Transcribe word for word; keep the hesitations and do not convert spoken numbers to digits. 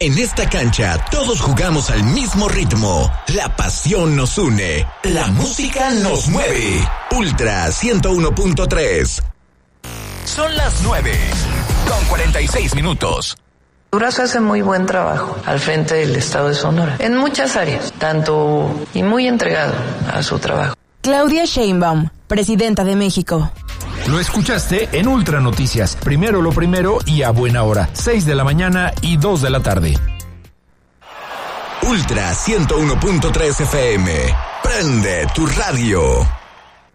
En esta cancha todos jugamos al mismo ritmo. La pasión nos une. La música nos mueve. Ultra ciento uno punto tres. Son las nueve con cuarenta y seis minutos. Durazo hace muy buen trabajo al frente del Estado de Sonora, en muchas áreas, tanto y muy entregado a su trabajo. Claudia Sheinbaum, presidenta de México. Lo escuchaste en Ultra Noticias. Primero lo primero y a buena hora. seis de la mañana y dos de la tarde. Ultra ciento uno punto tres F M. Prende tu radio.